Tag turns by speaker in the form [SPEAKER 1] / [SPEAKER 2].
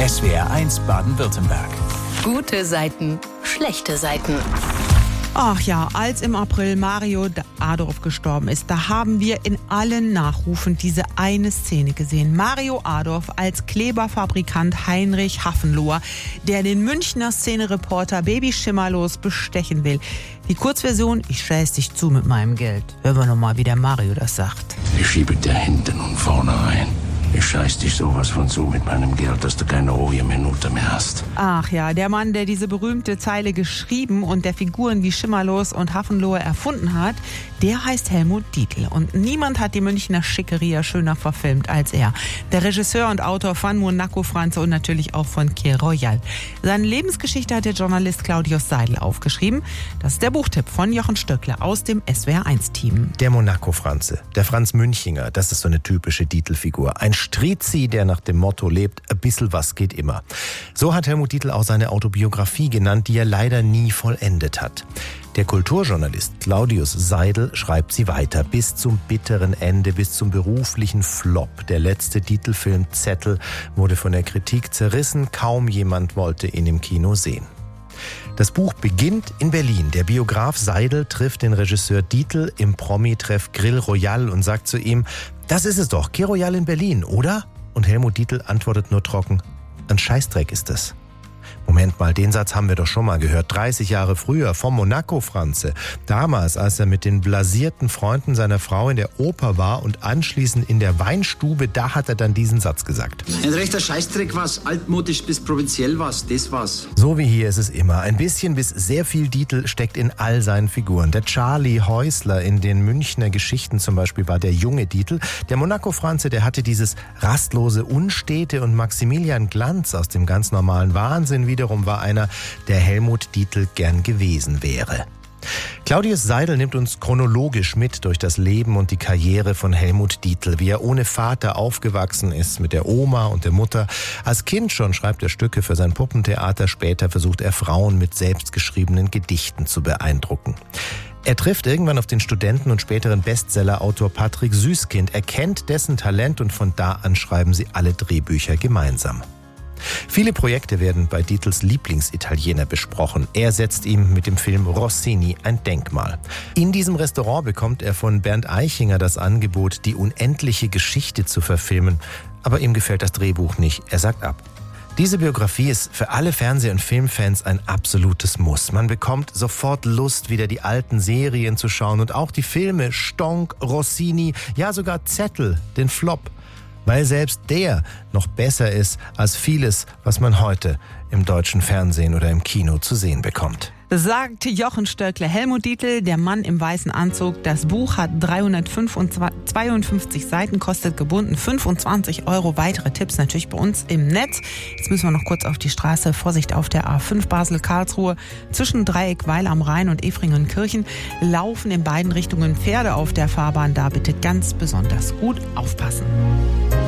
[SPEAKER 1] SWR1 Baden-Württemberg.
[SPEAKER 2] Gute Seiten, schlechte Seiten.
[SPEAKER 3] Ach ja, als im April Mario Adorf gestorben ist, da haben wir in allen Nachrufen diese eine Szene gesehen. Mario Adorf als Kleberfabrikant Heinrich Hafenloher, der den Münchner Szenereporter Baby Schimmerlos bestechen will. Die Kurzversion: Ich scheiß dich zu mit meinem Geld. Hören wir nochmal, wie der Mario das sagt.
[SPEAKER 4] Ich schiebe dir hinten und vorne rein. Ich scheiß dich sowas von zu mit meinem Geld, dass du keine ruhige Minute mehr hast.
[SPEAKER 3] Ach ja, der Mann, der diese berühmte Zeile geschrieben und der Figuren wie Schimmerlos und Hafenloher erfunden hat, der heißt Helmut Dietl. Und niemand hat die Münchner Schickeria schöner verfilmt als er. Der Regisseur und Autor von Monaco Franze und natürlich auch von Kir Royal. Seine Lebensgeschichte hat der Journalist Claudius Seidel aufgeschrieben. Das ist der Buchtipp von Jochen Stöckle aus dem SWR1-Team.
[SPEAKER 5] Der Monaco Franze, der Franz Münchinger, das ist so eine typische Dietl-Figur. Ein Strizi, der nach dem Motto lebt, ein bisschen was geht immer. So hat Helmut Dietl auch seine Autobiografie genannt, die er leider nie vollendet hat. Der Kulturjournalist Claudius Seidel schreibt sie weiter, bis zum bitteren Ende, bis zum beruflichen Flop. Der letzte Dietl-Film Zettel wurde von der Kritik zerrissen, kaum jemand wollte ihn im Kino sehen. Das Buch beginnt in Berlin. Der Biograf Seidel trifft den Regisseur Dietl im Promi-Treff Grill Royal und sagt zu ihm: Das ist es doch, Kir Royal in Berlin, oder? Und Helmut Dietl antwortet nur trocken: Ein Scheißdreck ist es. Moment mal, den Satz haben wir doch schon mal gehört. 30 Jahre früher vom Monaco Franze. Damals, als er mit den blasierten Freunden seiner Frau in der Oper war und anschließend in der Weinstube, da hat er dann diesen Satz gesagt.
[SPEAKER 6] Ein rechter Scheißdreck was, altmodisch bis provinziell was, das was.
[SPEAKER 5] So wie hier ist es immer. Ein bisschen bis sehr viel Dietl steckt in all seinen Figuren. Der Charlie Häusler in den Münchner Geschichten zum Beispiel war der junge Dietl. Der Monaco Franze, der hatte dieses rastlose, unstete, und Maximilian Glanz aus dem ganz normalen Wahnsinn wiederum war einer, der Helmut Dietl gern gewesen wäre. Claudius Seidel nimmt uns chronologisch mit durch das Leben und die Karriere von Helmut Dietl, wie er ohne Vater aufgewachsen ist, mit der Oma und der Mutter. Als Kind schon schreibt er Stücke für sein Puppentheater, später versucht er Frauen mit selbstgeschriebenen Gedichten zu beeindrucken. Er trifft irgendwann auf den Studenten und späteren Bestsellerautor Patrick Süßkind. Er kennt dessen Talent und von da an schreiben sie alle Drehbücher gemeinsam. Viele Projekte werden bei Dietls Lieblingsitaliener besprochen. Er setzt ihm mit dem Film Rossini ein Denkmal. In diesem Restaurant bekommt er von Bernd Eichinger das Angebot, die unendliche Geschichte zu verfilmen. Aber ihm gefällt das Drehbuch nicht. Er sagt ab. Diese Biografie ist für alle Fernseh- und Filmfans ein absolutes Muss. Man bekommt sofort Lust, wieder die alten Serien zu schauen und auch die Filme Stonk, Rossini, ja sogar Zettel, den Flop. Weil selbst der noch besser ist als vieles, was man heute im deutschen Fernsehen oder im Kino zu sehen bekommt.
[SPEAKER 3] Sagt Jochen Stöckle. Helmut Dietl, der Mann im weißen Anzug. Das Buch hat 352 Seiten, kostet gebunden 25 €. Weitere Tipps natürlich bei uns im Netz. Jetzt müssen wir noch kurz auf die Straße. Vorsicht auf der A5 Basel-Karlsruhe. Zwischen Dreieck Weil am Rhein und Efringen-Kirchen laufen in beiden Richtungen Pferde auf der Fahrbahn. Da bitte ganz besonders gut aufpassen.